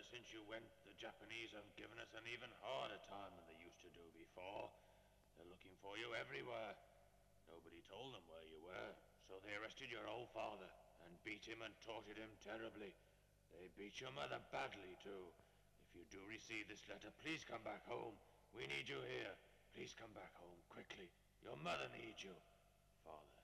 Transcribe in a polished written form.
since you went, the Japanese have given us an even harder time than they used to do before. They're looking for you everywhere. Nobody told them where you were, so they arrested your old father and beat him and tortured him terribly. They beat your mother badly, too. If you do receive this letter, please come back home. We need you here. Please come back home, quickly. Your mother needs you. Father.